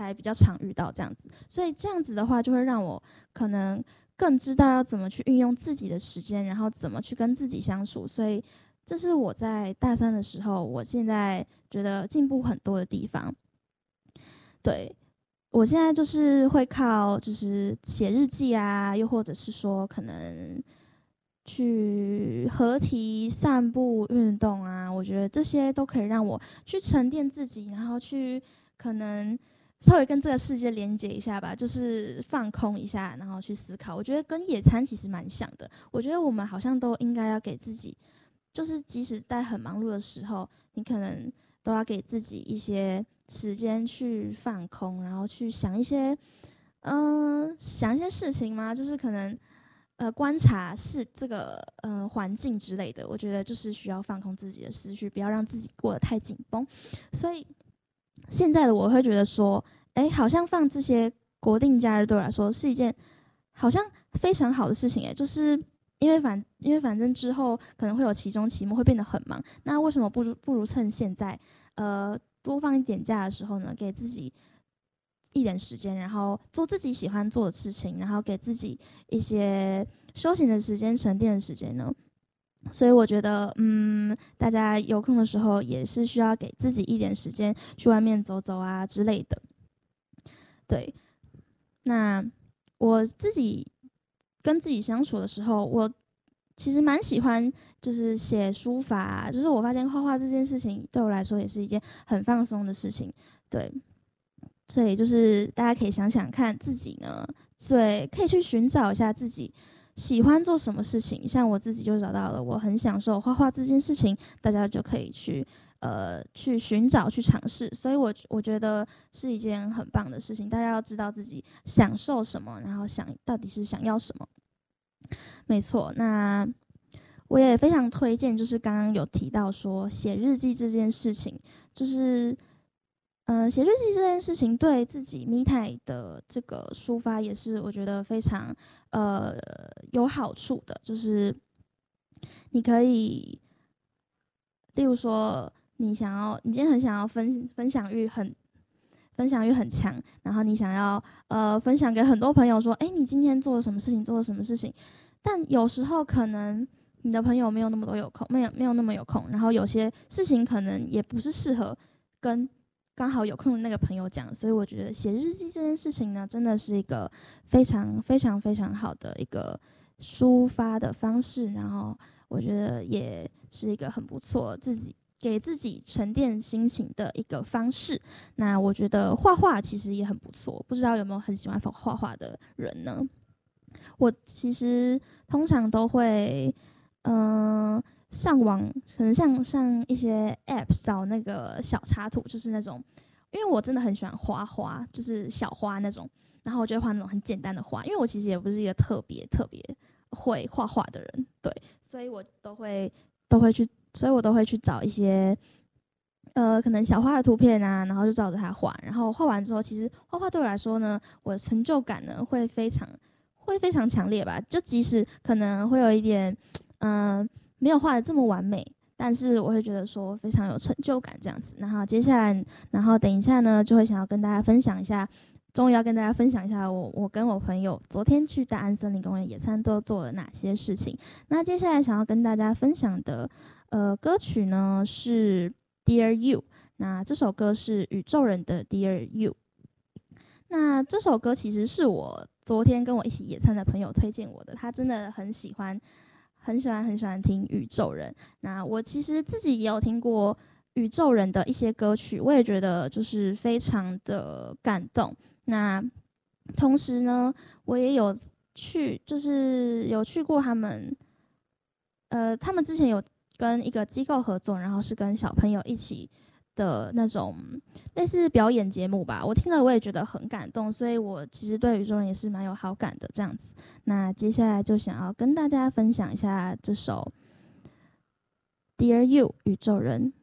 才比较常遇到这样子，所以这样子的话就会让我可能更知道要怎么去运用自己的时间，然后怎么去跟自己相处，所以这是我在大三的时候，我现在觉得进步很多的地方。对，我现在就是会靠就是写日记啊，又或者是说可能去合体散步、运动啊，我觉得这些都可以让我去沉淀自己，然后去可能稍微跟这个世界连接一下吧，就是放空一下，然后去思考。我觉得跟野餐其实蛮像的，我觉得我们好像都应该要给自己，就是即使在很忙碌的时候，你可能都要给自己一些时间去放空，然后去想一些，想一些事情嘛，就是可能观察是这个环境之类的，我觉得就是需要放空自己的思绪，不要让自己过得太紧绷。所以现在的我会觉得说，好像放这些国定假日对我来说是一件好像非常好的事情，就是因为反正之后可能会有期中、期末会变得很忙，那为什么不如趁现在多放一点假的时候呢，给自己一点时间，然后做自己喜欢做的事情，然后给自己一些休闲的时间、沉淀的时间呢？所以我觉得，大家有空的时候也是需要给自己一点时间去外面走走啊之类的。对，那我自己跟自己相处的时候，我其实蛮喜欢就是写书法啊，就是我发现画画这件事情对我来说也是一件很放松的事情。对，所以就是大家可以想想看自己呢，可以去寻找一下自己喜欢做什么事情。像我自己就找到了，我很享受画画这件事情，大家就可以去寻找、去尝试。所以我觉得是一件很棒的事情。大家要知道自己享受什么，然后到底是想要什么。没错，那我也非常推荐，就是刚刚有提到说写日记这件事情，就是写日记这件事情对自己 me time 的这个抒发也是我觉得非常有好处的，就是你可以，例如说你今天很想要分享欲很强，然后你想要分享给很多朋友说，你今天做了什么事情，做了什么事情，但有时候可能你的朋友没有那么多有空，没有那么有空，然后有些事情可能也不是适合跟刚好有空的那个朋友讲，所以我觉得写日记这件事情呢，真的是一个非常非常非常好的一个抒发的方式，然后我觉得也是一个很不错给自己沉淀心情的一个方式。那我觉得画画其实也很不错，不知道有没有很喜欢画画的人呢？我其实通常都会，上网，可能上一些 App 找那个小插图，就是那种，因为我真的很喜欢画花，就是小花那种，然后我就会画那种很简单的花，因为我其实也不是一个特别会画画的人，对，所以我都会去找一些可能小花的图片啊，然后就照着它画，然后画完之后，其实画画对我来说呢，我的成就感呢会非常强烈吧，就即使可能会有一点没有画的这么完美，但是我会觉得说非常有成就感这样子。然后接下来，然后等一下呢，就会想要跟大家分享一下，终于要跟大家分享一下我跟我朋友昨天去大安森林公园野餐都做了哪些事情。那接下来想要跟大家分享的歌曲呢是 Dear You， 那这首歌是宇宙人的 Dear You。那这首歌其实是我昨天跟我一起野餐的朋友推荐我的，他真的很喜欢听宇宙人。那我其实自己也有听过宇宙人的一些歌曲，我也觉得就是非常的感动。那同时呢，我也有去过他们，他们之前有跟一个机构合作，然后是跟小朋友一起的那种类似表演节目吧，我听了我也觉得很感动，所以我其实对宇宙人也是蛮有好感的这样子。那接下来就想要跟大家分享一下这首 Dear You 宇宙人。